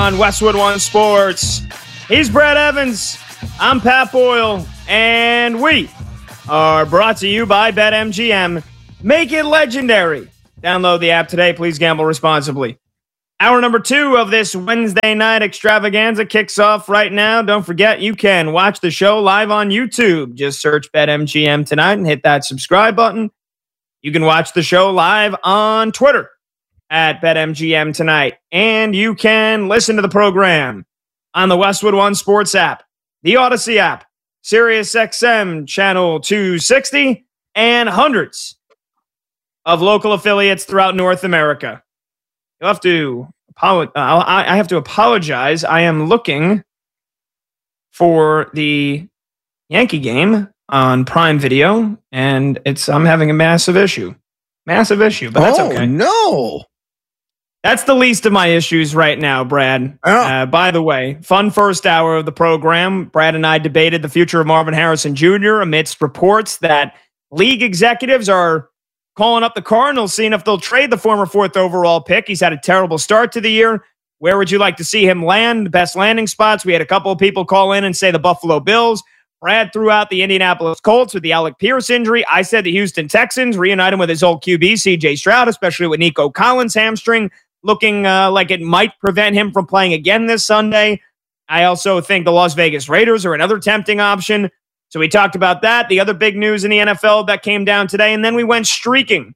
On Westwood One Sports. He's Brad Evans. I'm Pat Boyle. And we are brought to you by BetMGM. Make it legendary. Download the app today. Please gamble responsibly. Hour number 2 of this Wednesday night extravaganza kicks off right now. Don't forget, you can watch the show live on YouTube. Just search BetMGM tonight and hit that subscribe button. You can watch the show live on Twitter at BetMGM tonight. And you can listen to the program on the Westwood One Sports app, the Odyssey app, SiriusXM Channel 260, and hundreds of local affiliates throughout North America. You'll have to I have to apologize. I am looking for the Yankee game on Prime Video, and I'm having a massive issue. But that's okay. No. That's the least of my issues right now, Brad. Oh. By the way, fun first hour of the program. Brad and I debated the future of Marvin Harrison Jr. amidst reports that league executives are calling up the Cardinals, seeing if they'll trade the former 4th overall pick. He's had a terrible start to the year. Where would you like to see him land? The best landing spots. We had a couple of people call in and say the Buffalo Bills. Brad threw out the Indianapolis Colts with the Alec Pierce injury. I said the Houston Texans, reunite him with his old QB, C.J. Stroud, especially with Nico Collins' hamstring looking like it might prevent him from playing again this Sunday. I also think the Las Vegas Raiders are another tempting option. So we talked about that. The other big news in the NFL that came down today, and then we went streaking.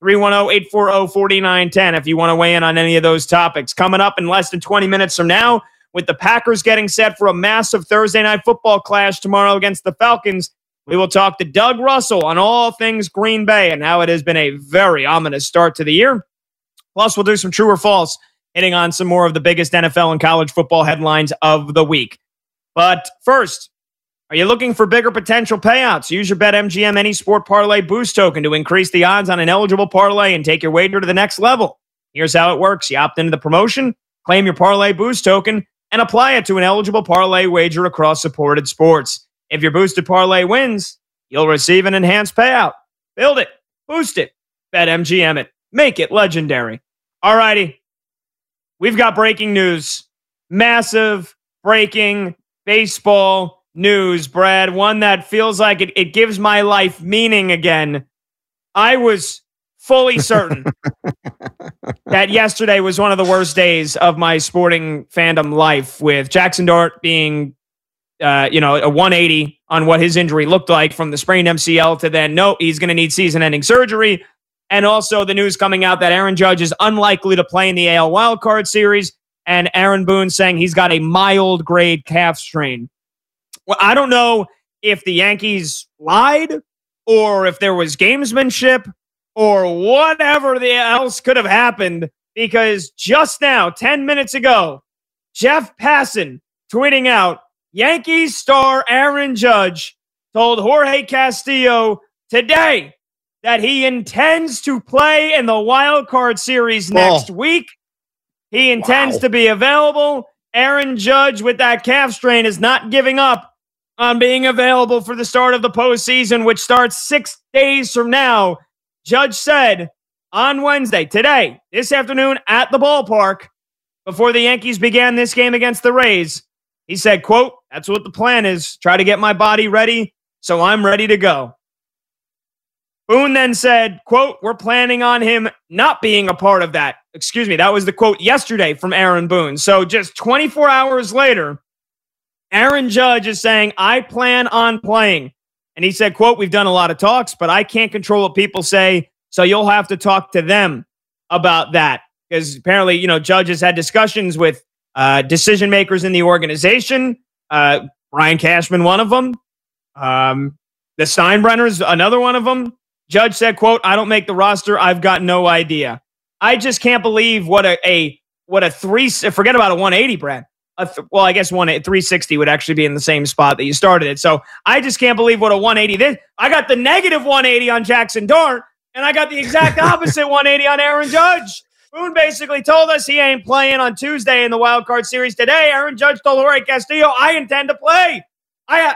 310-840-4910 if you want to weigh in on any of those topics. Coming up in less than 20 minutes from now, with the Packers getting set for a massive Thursday night football clash tomorrow against the Falcons, we will talk to Doug Russell on all things Green Bay and how it has been a very ominous start to the year. Plus, we'll do some true or false, hitting on some more of the biggest NFL and college football headlines of the week. But first, are you looking for bigger potential payouts? Use your BetMGM Any Sport Parlay Boost token to increase the odds on an eligible parlay and take your wager to the next level. Here's how it works. You opt into the promotion, claim your Parlay Boost token, and apply it to an eligible parlay wager across supported sports. If your boosted parlay wins, you'll receive an enhanced payout. Build it. Boost it. BetMGM it. Make it legendary. All righty. We've got breaking news. Massive breaking baseball news, Brad. One that feels like it gives my life meaning again. I was fully certain that yesterday was one of the worst days of my sporting fandom life, with Jackson Dart being, a 180 on what his injury looked like from the sprained MCL to then, no, he's going to need season-ending surgery. And also the news coming out that Aaron Judge is unlikely to play in the AL Wildcard Series, and Aaron Boone saying he's got a mild grade calf strain. Well, I don't know if the Yankees lied or if there was gamesmanship or whatever else could have happened, because just now, 10 minutes ago, Jeff Passan tweeting out, Yankees star Aaron Judge told Jorge Castillo today that he intends to play in the Wild Card Series next week. He intends to be available. Aaron Judge, with that calf strain, is not giving up on being available for the start of the postseason, which starts 6 days from now. Judge said on Wednesday, today, this afternoon at the ballpark, before the Yankees began this game against the Rays, he said, quote, that's what the plan is. Try to get my body ready, so I'm ready to go. Boone then said, quote, we're planning on him not being a part of that. Excuse me, that was the quote yesterday from Aaron Boone. So just 24 hours later, Aaron Judge is saying, I plan on playing. And he said, quote, we've done a lot of talks, but I can't control what people say, so you'll have to talk to them about that. Because apparently, Judge has had discussions with decision makers in the organization. Brian Cashman, one of them. The Steinbrenners, another one of them. Judge said, quote, I don't make the roster. I've got no idea. I just can't believe what a forget about a 180, Brad. I guess 360 would actually be in the same spot that you started it. So I just can't believe what a 180 I got the negative 180 on Jackson Dart, and I got the exact opposite 180 on Aaron Judge. Boone basically told us he ain't playing on Tuesday in the Wild Card Series. Today, Aaron Judge told Jorge Castillo, I intend to play. I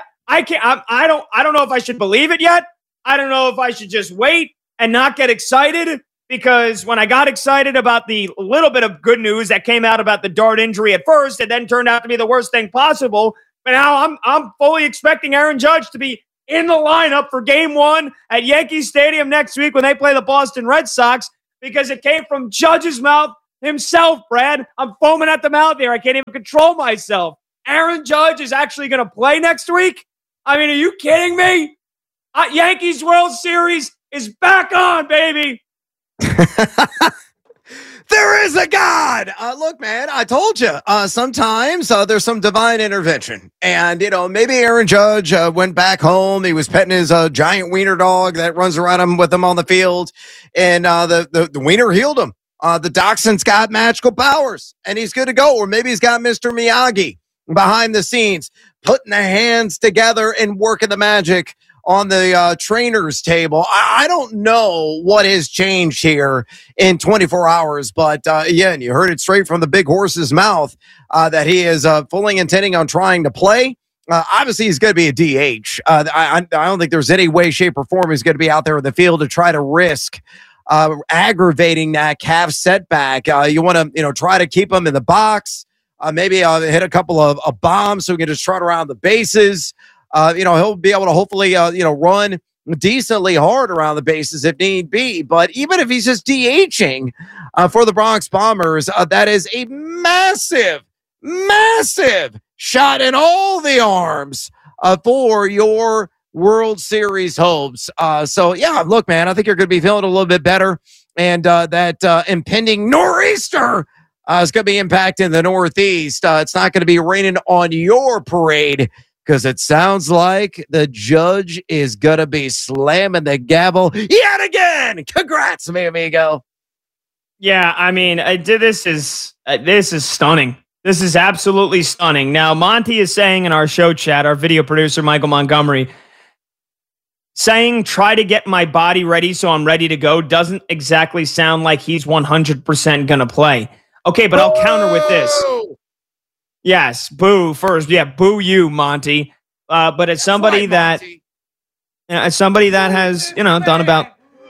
don't know if I should believe it yet. I don't know if I should just wait and not get excited because when I got excited about the little bit of good news that came out about the Dart injury at first, it then turned out to be the worst thing possible. But now I'm fully expecting Aaron Judge to be in the lineup for Game 1 at Yankee Stadium next week when they play the Boston Red Sox, because it came from Judge's mouth himself, Brad. I'm foaming at the mouth here. I can't even control myself. Aaron Judge is actually going to play next week? I mean, are you kidding me? Yankees World Series is back on, baby. There is a God. Look, man, I told you. Sometimes there's some divine intervention. And, maybe Aaron Judge went back home. He was petting his giant wiener dog that runs around with him on the field. And the wiener healed him. The dachshund's got magical powers, and he's good to go. Or maybe he's got Mr. Miyagi behind the scenes, putting the hands together and working the magic on the trainer's table. I don't know what has changed here in 24 hours, but again, you heard it straight from the big horse's mouth that he is fully intending on trying to play. Obviously, he's going to be a DH. I don't think there's any way, shape, or form he's going to be out there in the field to try to risk aggravating that calf setback. You want to, try to keep him in the box. Maybe hit a couple of bombs so we can just trot around the bases. He'll be able to hopefully, run decently hard around the bases if need be. But even if he's just DHing for the Bronx Bombers, that is a massive, massive shot in all the arms for your World Series hopes. Look, man, I think you're going to be feeling a little bit better. And that impending nor'easter is going to be impacting the Northeast. It's not going to be raining on your parade, because it sounds like the Judge is going to be slamming the gavel yet again. Congrats, mi amigo. Yeah, I mean, this is stunning. This is absolutely stunning. Now, Monty is saying in our show chat, our video producer, Michael Montgomery, saying try to get my body ready so I'm ready to go doesn't exactly sound like he's 100% going to play. Okay, but I'll counter with this. Yes, boo first. Yeah, boo you, Monty. But as somebody that has, done about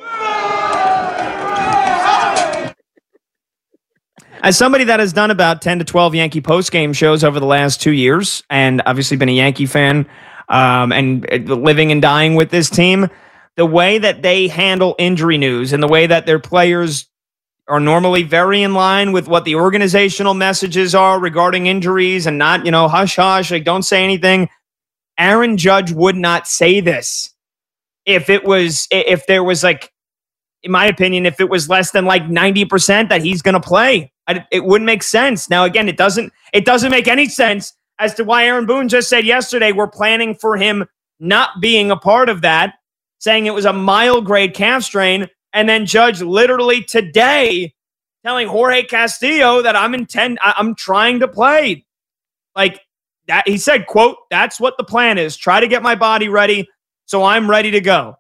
as somebody that has done about 10 to 12 Yankee postgame shows over the last 2 years, and obviously been a Yankee fan, and living and dying with this team, the way that they handle injury news and the way that their players are normally very in line with what the organizational messages are regarding injuries and not, hush, hush, like don't say anything. Aaron Judge would not say this if there was like, in my opinion, if it was less than like 90% that he's going to play. It wouldn't make sense. Now, again, it doesn't make any sense as to why Aaron Boone just said yesterday we're planning for him not being a part of that, saying it was a mild grade calf strain. And then Judge literally today telling Jorge Castillo that I'm trying to play. Like that, he said, quote, that's what the plan is. Try to get my body ready so I'm ready to go.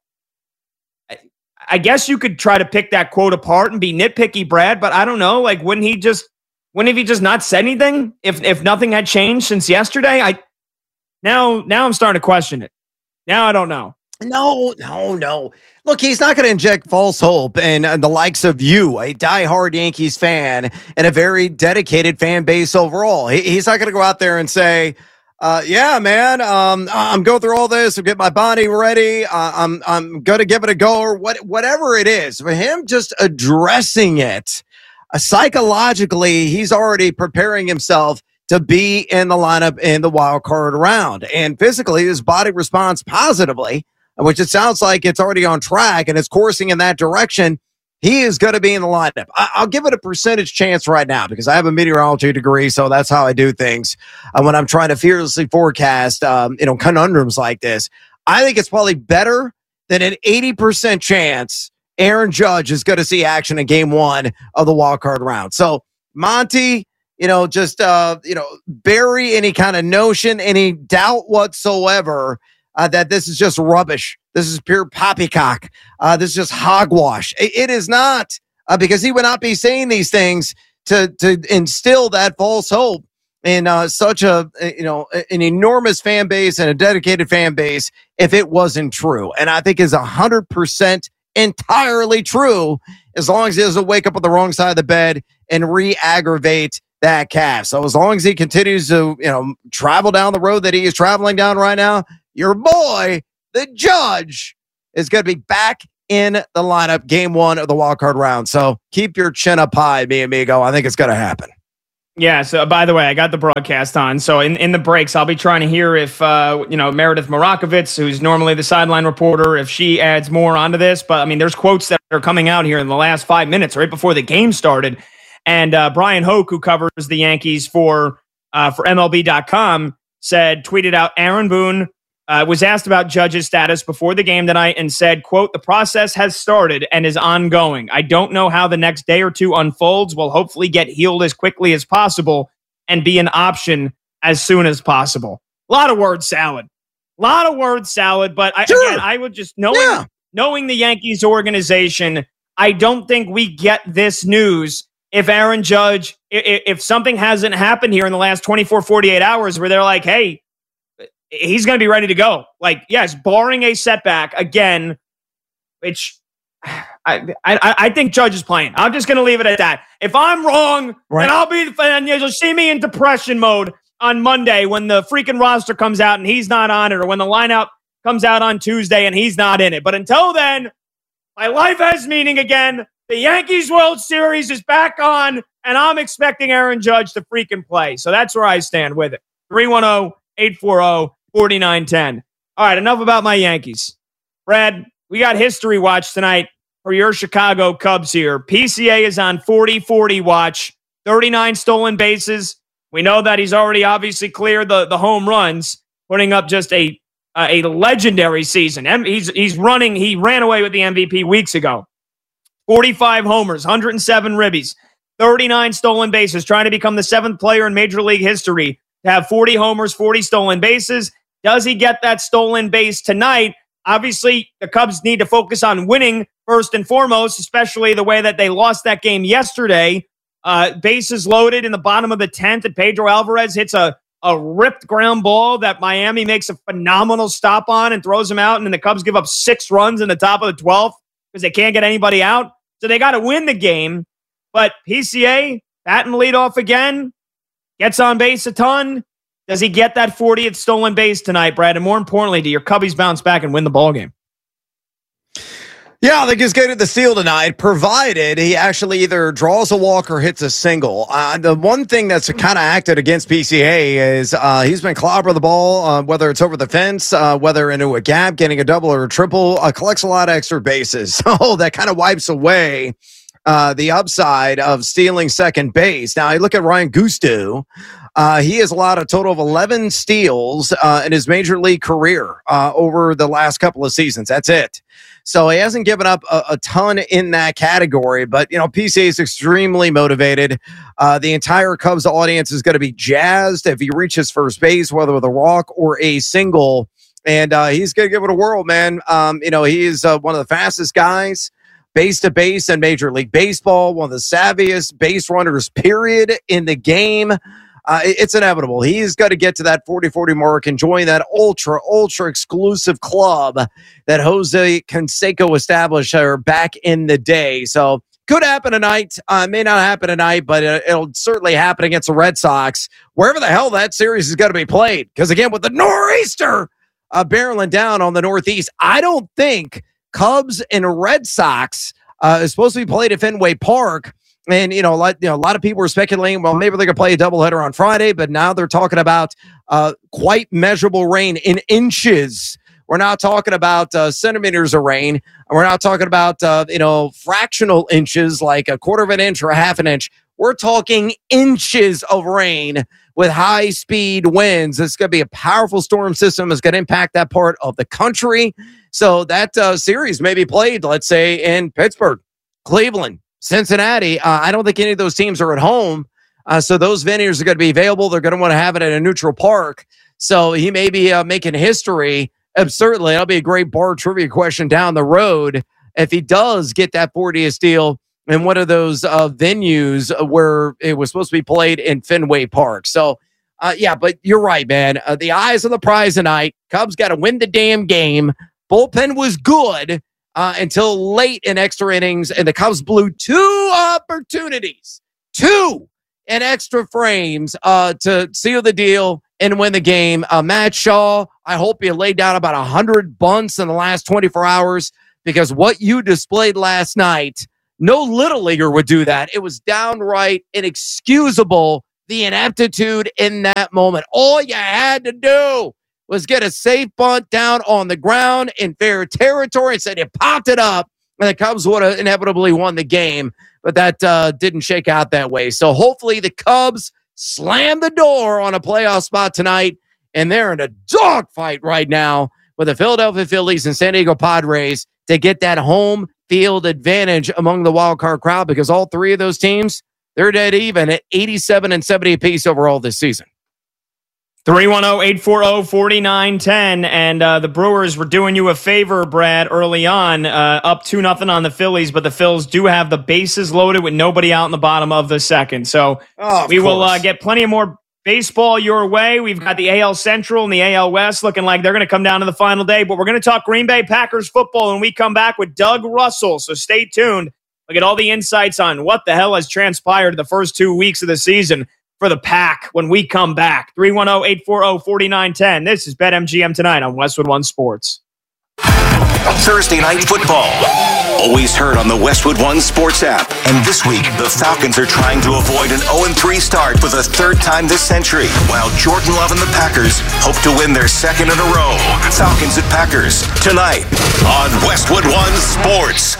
I guess you could try to pick that quote apart and be nitpicky, Brad, but I don't know. Like, wouldn't he just not said anything if nothing had changed since yesterday? Now I'm starting to question it. Now I don't know. No. Look, he's not going to inject false hope in the likes of you, a diehard Yankees fan and a very dedicated fan base overall. He's not going to go out there and say, yeah, man, I'm going through all this to get my body ready. I'm going to give it a go, or whatever it is. For him just addressing it, psychologically, he's already preparing himself to be in the lineup in the wild card round. And physically, his body responds positively, which it sounds like it's already on track and it's coursing in that direction. He is going to be in the lineup. I'll give it a percentage chance right now because I have a meteorology degree, so that's how I do things when I'm trying to fearlessly forecast, conundrums like this. I think it's probably better than an 80% chance Aaron Judge is going to see action in Game 1 of the wild card round. So, Monty, bury any kind of notion, any doubt whatsoever that this is just rubbish. This is pure poppycock. This is just hogwash. It is not, because he would not be saying these things to instill that false hope in such an enormous fan base and a dedicated fan base if it wasn't true. And I think is 100% entirely true as long as he doesn't wake up on the wrong side of the bed and re-aggravate that calf. So as long as he continues to, travel down the road that he is traveling down right now, your boy, the Judge, is going to be back in the lineup game 1 of the wild card round. So keep your chin up high, mi amigo. I think it's going to happen. Yeah, so by the way, I got the broadcast on. So in the breaks, I'll be trying to hear if, Meredith Marakovitz, who's normally the sideline reporter, if she adds more onto this. But, I mean, there's quotes that are coming out here in the last 5 minutes, right before the game started. And Brian Hoke, who covers the Yankees for MLB.com, tweeted out, Aaron Boone was asked about Judge's status before the game tonight and said, quote, the process has started and is ongoing. I don't know how the next day or two unfolds. We'll hopefully get healed as quickly as possible and be an option as soon as possible. A lot of word salad. But again, I would just, knowing the Yankees organization, I don't think we get this news if Aaron Judge, if something hasn't happened here in the last 24, 48 hours where they're like, hey, he's going to be ready to go. Like, yes, barring a setback again, which I think Judge is playing. I'm just going to leave it at that. If I'm wrong, then you'll see me in depression mode on Monday when the freaking roster comes out and he's not on it, or when the lineup comes out on Tuesday and he's not in it. But until then, my life has meaning again. The Yankees World Series is back on, and I'm expecting Aaron Judge to freaking play. So that's where I stand with it. 310-840-4910. All right, enough about my Yankees. Brad, we got history watch tonight for your Chicago Cubs here. PCA is on 40-40 watch, 39 stolen bases. We know that he's already obviously cleared the home runs, putting up just a legendary season. And he ran away with the MVP weeks ago. 45 homers, 107 ribbies, 39 stolen bases, trying to become the 7th player in Major League history to have 40 homers, 40 stolen bases. Does he get that stolen base tonight? Obviously, the Cubs need to focus on winning first and foremost, especially the way that they lost that game yesterday. Bases loaded in the bottom of the 10th, and Pedro Alvarez hits a ripped ground ball that Miami makes a phenomenal stop on and throws him out, and then the Cubs give up 6 runs in the top of the 12th because they can't get anybody out. So they got to win the game. But PCA, batting leadoff again, gets on base a ton. Does he get that 40th stolen base tonight, Brad? And more importantly, do your Cubbies bounce back and win the ballgame? Yeah, I think he's getting the steal tonight, provided he actually either draws a walk or hits a single. The one thing that's kind of acted against PCA is he's been clobbering the ball, whether it's over the fence, whether into a gap, getting a double or a triple, collects a lot of extra bases. So that kind of wipes away the upside of stealing second base. Now, I look at Ryan Gusto. He has allowed a total of 11 steals in his major league career over the last couple of seasons. That's it. So he hasn't given up a ton in that category, but, PCA is extremely motivated. The entire Cubs audience is going to be jazzed if he reaches first base, whether with a walk or a single, and he's going to give it a whirl, man. He is one of the fastest guys base to base in Major League Baseball, one of the savviest base runners, period, in the game. It's inevitable. He's got to get to that 40-40 mark and join that ultra exclusive club that Jose Canseco established back in the day. So could happen tonight. May not happen tonight, but it'll certainly happen against the Red Sox, wherever the hell that series is going to be played. Because again, with the nor'easter barreling down on the Northeast, I don't think Cubs and Red Sox is supposed to be played at Fenway Park. And, a lot of people were speculating, well, maybe they're going to play a doubleheader on Friday, but now they're talking about quite measurable rain in inches. We're not talking about centimeters of rain. We're not talking about, fractional inches, like a quarter of an inch or a half an inch. We're talking inches of rain with high-speed winds. It's going to be a powerful storm system. It's going to impact that part of the country. So that series may be played, let's say, in Pittsburgh, Cleveland, Cincinnati. I don't think any of those teams are at home. So those venues are going to be available. They're going to want to have it at a neutral park. So he may be making history. Certainly, that'll be a great bar trivia question down the road if he does get that 40th steal in one of those venues where it was supposed to be played in Fenway Park. So, but you're right, man. The eyes on the prize tonight. Cubs got to win the damn game. Bullpen was good. until late in extra innings, and the Cubs blew 2 opportunities, 2 in extra frames to seal the deal and win the game. Matt Shaw, I hope you laid down about 100 bunts in the last 24 hours, because what you displayed last night, no Little Leaguer would do that. It was downright inexcusable, the ineptitude in that moment. All you had to do was get a safe bunt down on the ground in fair territory and said you popped it up, and the Cubs would have inevitably won the game. But that didn't shake out that way. So hopefully the Cubs slam the door on a playoff spot tonight, and they're in a dogfight right now with the Philadelphia Phillies and San Diego Padres to get that home field advantage among the wild card crowd, because all 3 of those teams, they're dead even at 87 and 70 apiece overall this season. 310-840-4910. And the Brewers were doing you a favor, Brad, early on, up 2-0 on the Phillies, but the Phils do have the bases loaded with nobody out in the bottom of the second. So we will get plenty of more baseball your way. We've got the AL Central and the AL West looking like they're going to come down to the final day, but we're going to talk Green Bay Packers football when we come back with Doug Russell. So stay tuned. We'll get all the insights on what the hell has transpired the first 2 weeks of the season for the Pack when we come back. 310-840-4910. This is BetMGM tonight on Westwood One Sports. Thursday Night Football. Always heard on the Westwood One Sports app. And this week, the Falcons are trying to avoid an 0-3 start for the 3rd time this century, while Jordan Love and the Packers hope to win their 2nd in a row. Falcons at Packers, tonight on Westwood One Sports.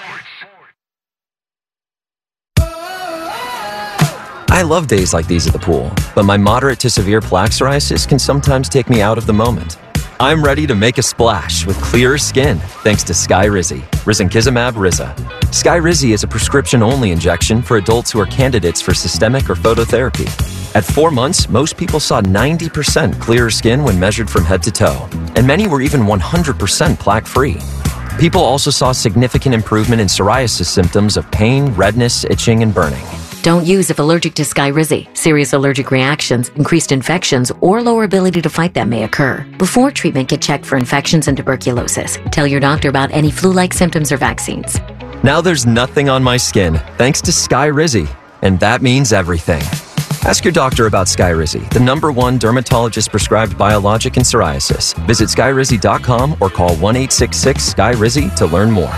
I love days like these at the pool, but my moderate to severe plaque psoriasis can sometimes take me out of the moment. I'm ready to make a splash with clearer skin thanks to Skyrizi, risankizumab Riza. Skyrizi is a prescription-only injection for adults who are candidates for systemic or phototherapy. At 4 months, most people saw 90% clearer skin when measured from head to toe, and many were even 100% plaque-free. People also saw significant improvement in psoriasis symptoms of pain, redness, itching, and burning. Don't use if allergic to Skyrizi. Serious allergic reactions, increased infections, or lower ability to fight them may occur. Before treatment, get checked for infections and tuberculosis. Tell your doctor about any flu-like symptoms or vaccines. Now there's nothing on my skin thanks to Skyrizi, and that means everything. Ask your doctor about Skyrizi, the #1 dermatologist-prescribed biologic in psoriasis. Visit Skyrizi.com or call 1-866-SKYRIZI to learn more.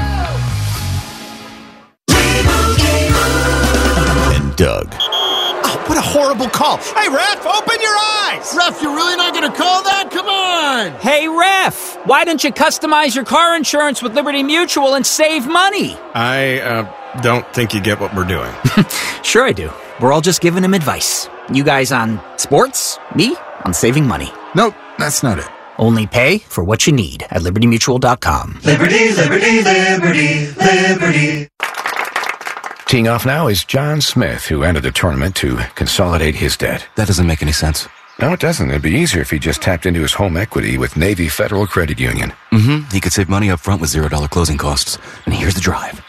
Doug. Oh, what a horrible call. Hey, ref, open your eyes. Ref, you're really not going to call that? Come on. Hey, ref, why don't you customize your car insurance with Liberty Mutual and save money? I don't think you get what we're doing. Sure I do. We're all just giving him advice. You guys on sports, me on saving money. Nope, that's not it. Only pay for what you need at libertymutual.com. Liberty, liberty, liberty, liberty. Teeing off now is John Smith, who entered the tournament to consolidate his debt. That doesn't make any sense. No, it doesn't. It'd be easier if he just tapped into his home equity with Navy Federal Credit Union. He could save money up front with $0 closing costs. And here's the drive.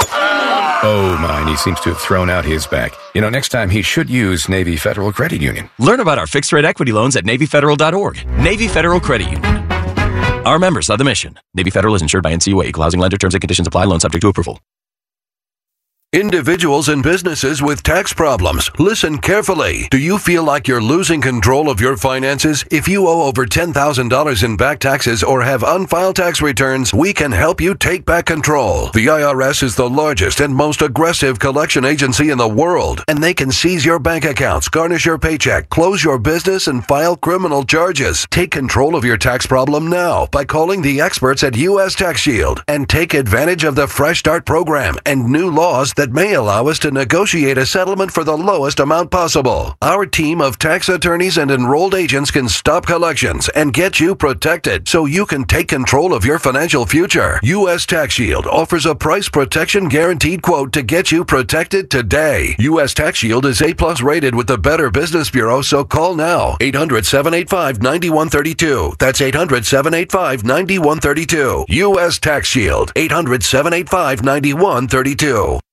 Oh, mine. He seems to have thrown out his back. You know, next time he should use Navy Federal Credit Union. Learn about our fixed-rate equity loans at NavyFederal.org. Navy Federal Credit Union. Our members are the mission. Navy Federal is insured by NCUA. Equal housing lender. Terms and conditions apply. Loan subject to approval. Individuals and businesses with tax problems, listen carefully. Do you feel like you're losing control of your finances? If you owe over $10,000 in back taxes or have unfiled tax returns, we can help you take back control. The IRS is the largest and most aggressive collection agency in the world, and they can seize your bank accounts, garnish your paycheck, close your business, and file criminal charges. Take control of your tax problem now by calling the experts at U.S. Tax Shield and take advantage of the Fresh Start program and new laws that may allow us to negotiate a settlement for the lowest amount possible. Our team of tax attorneys and enrolled agents can stop collections and get you protected so you can take control of your financial future. U.S. Tax Shield offers a price protection guaranteed quote to get you protected today. U.S. Tax Shield is A+ rated with the Better Business Bureau, so call now. 800-785-9132. That's 800-785-9132. U.S. Tax Shield. 800-785-9132.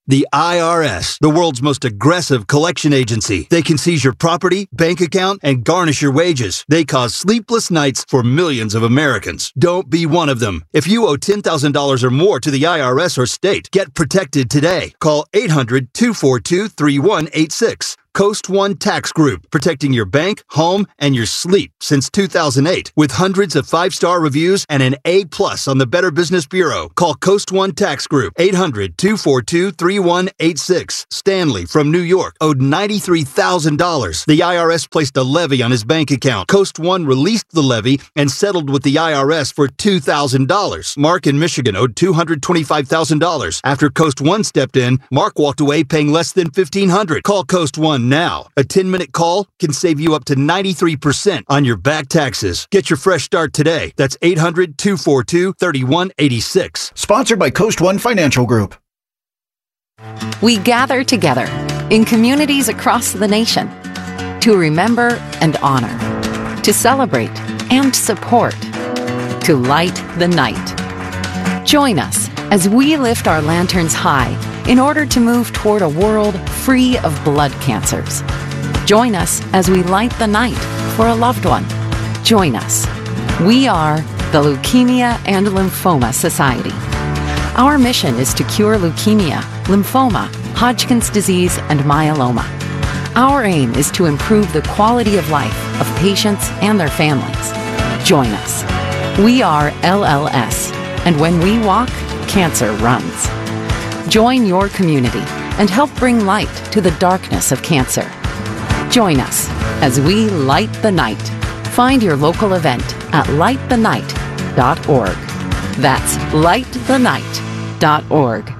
The IRS, the world's most aggressive collection agency. They can seize your property, bank account, and garnish your wages. They cause sleepless nights for millions of Americans. Don't be one of them. If you owe $10,000 or more to the IRS or state, get protected today. Call 800-242-3186. Coast One Tax Group, protecting your bank, home, and your sleep since 2008. With hundreds of 5-star reviews and an A+ on the Better Business Bureau. Call Coast One Tax Group, 800-242-3186. Stanley from New York owed $93,000. The IRS placed a levy on his bank account. Coast One released the levy and settled with the IRS for $2,000. Mark in Michigan owed $225,000. After Coast One stepped in, Mark walked away paying less than $1,500. Call Coast One now. A 10-minute call can save you up to 93% on your back taxes. Get your fresh start today. That's 800-242-3186. Sponsored by Coast One Financial Group. We gather together in communities across the nation to remember and honor, to celebrate and support, to light the night. Join us as we lift our lanterns high in order to move toward a world free of blood cancers. Join us as we light the night for a loved one. Join us. We are the Leukemia and Lymphoma Society. Our mission is to cure leukemia, lymphoma, Hodgkin's disease, and myeloma. Our aim is to improve the quality of life of patients and their families. Join us. We are LLS, and when we walk, cancer runs. Join your community and help bring light to the darkness of cancer. Join us as we light the night. Find your local event at lightthenight.org. That's lightthenight.org.